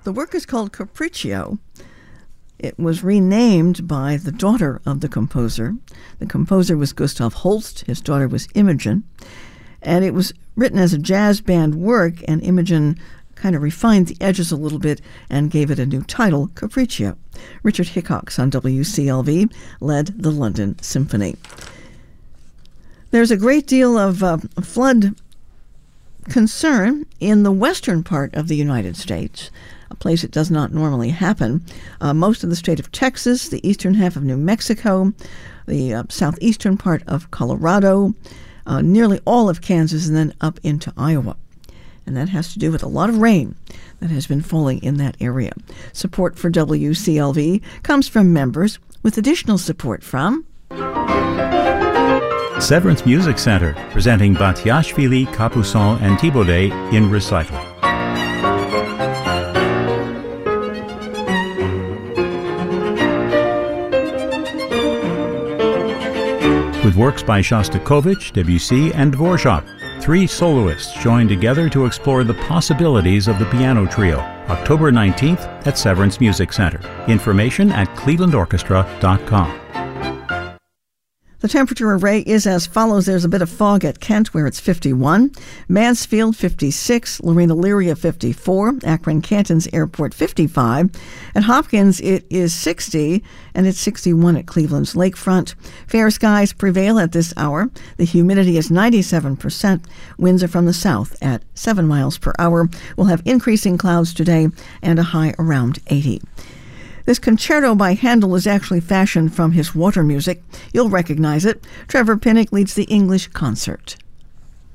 The work is called Capriccio. It was renamed by the daughter of the composer. The composer was Gustav Holst. His daughter was Imogen. And it was written as a jazz band work, and Imogen kind of refined the edges a little bit and gave it a new title, Capriccio. Richard Hickox on WCLV led the London Symphony. There's a great deal of flood concern in the western part of the United States, a place it does not normally happen. Most of the state of Texas, the eastern half of New Mexico, the southeastern part of Colorado, nearly all of Kansas, and then up into Iowa. And that has to do with a lot of rain that has been falling in that area. Support for WCLV comes from members, with additional support from Severance Music Center, presenting Batiashvili, Capuçon, and Thibaudet in recital. With works by Shostakovich, Debussy, and Dvorak, 3 soloists join together to explore the possibilities of the piano trio. October 19th at Severance Music Center. Information at clevelandorchestra.com. The temperature array is as follows. There's a bit of fog at Kent, where it's 51. Mansfield, 56. Lorena Lyria, 54. Akron Canton's Airport, 55. At Hopkins, it is 60, and it's 61 at Cleveland's Lakefront. Fair skies prevail at this hour. The humidity is 97%. Winds are from the south at 7 miles per hour. We'll have increasing clouds today and a high around 80. This concerto by Handel is actually fashioned from his water music. You'll recognize it. Trevor Pinnock leads the English concert.